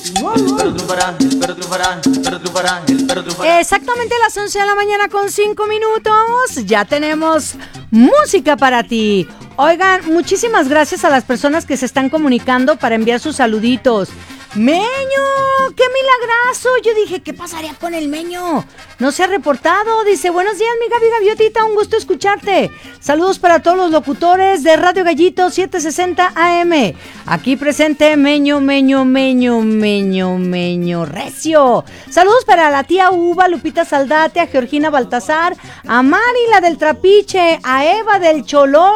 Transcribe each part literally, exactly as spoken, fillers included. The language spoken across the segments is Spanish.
El perro triunfará, el perro triunfará, el perro triunfará, el perro triunfará. Exactamente a las once de la mañana con cinco minutos. Ya tenemos música para ti. Oigan, muchísimas gracias a las personas que se están comunicando para enviar sus saluditos. ¡Meño! ¡Qué milagrazo! Yo dije, ¿qué pasaría con el Meño? No se ha reportado. Dice, buenos días, mi Gaby Gaviotita, un gusto escucharte. Saludos para todos los locutores de Radio Gallito setecientos sesenta A M. Aquí presente, Meño, Meño, Meño, Meño, Meño, recio. Saludos para la tía Uva, Lupita Saldate, a Georgina Baltasar, a Mari, la del Trapiche, a Eva del Cholo...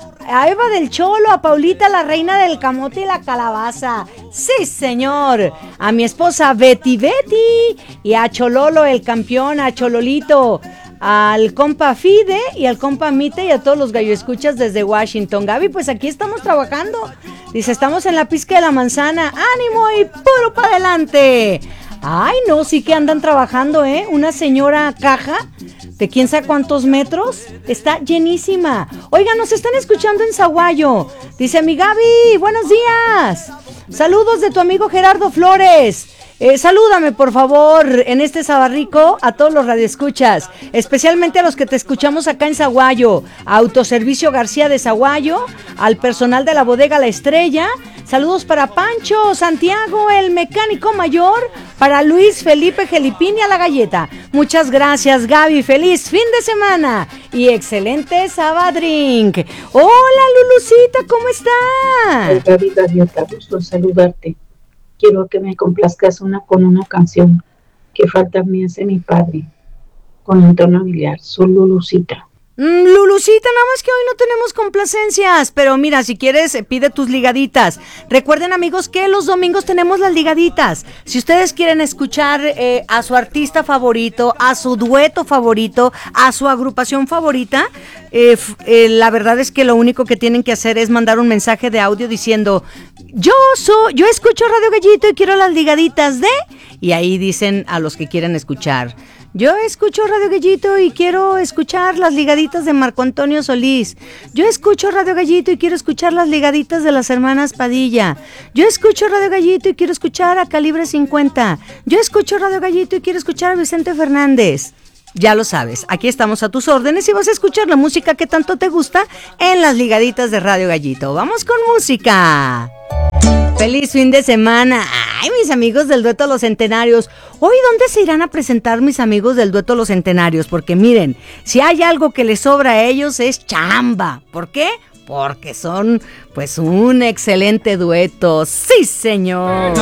A Eva del Cholo, a Paulita, la reina del camote y la calabaza. Sí, señor. A mi esposa Betty Betty. Y a Chololo, el campeón, a Chololito. Al compa Fide y al compa Mite y a todos los gallo escuchas desde Washington. Gaby, pues aquí estamos trabajando. Dice, estamos en la pizca de la manzana. ¡Ánimo y puro para adelante! Ay, no, sí que andan trabajando, ¿eh? Una señora caja de quién sabe cuántos metros está llenísima. Oigan, nos están escuchando en Zaguayo. Dice mi Gaby, buenos días. Saludos de tu amigo Gerardo Flores. Eh, salúdame, por favor, en este Sabarrico a todos los radioescuchas, especialmente a los que te escuchamos acá en Zaguayo, a Autoservicio García de Zaguayo, al personal de la bodega La Estrella. Saludos para Pancho, Santiago, el mecánico mayor, para Luis Felipe Gelipín y a la galleta. Muchas gracias, Gaby. Feliz fin de semana y excelente Sabadrink. Hola, Lulucita, ¿cómo está? Hola, Gaby Gaviota, gusto en saludarte. Quiero que me complazcas una con una canción que falta me hace mi padre, con Antonio Aguilar, su Lulucita. Mm, Lulucita, nada más que hoy no tenemos complacencias, pero mira, si quieres, pide tus ligaditas. Recuerden, amigos, que los domingos tenemos las ligaditas. Si ustedes quieren escuchar eh, a su artista favorito, a su dueto favorito, a su agrupación favorita, eh, f- eh, la verdad es que lo único que tienen que hacer es mandar un mensaje de audio diciendo, yo soy, yo escucho Radio Gallito y quiero las ligaditas de... Y ahí dicen a los que quieren escuchar. Yo escucho Radio Gallito y quiero escuchar las ligaditas de Marco Antonio Solís. Yo escucho Radio Gallito y quiero escuchar las ligaditas de las hermanas Padilla. Yo escucho Radio Gallito y quiero escuchar a Calibre cincuenta. Yo escucho Radio Gallito y quiero escuchar a Vicente Fernández. Ya lo sabes, aquí estamos a tus órdenes y vas a escuchar la música que tanto te gusta en las ligaditas de Radio Gallito. ¡Vamos con música! ¡Feliz fin de semana! ¡Ay, mis amigos del dueto Los Centenarios! Hoy, ¿dónde se irán a presentar mis amigos del dueto Los Centenarios? Porque miren, si hay algo que les sobra a ellos es chamba. ¿Por qué? Porque son, pues, un excelente dueto. ¡Sí, señor!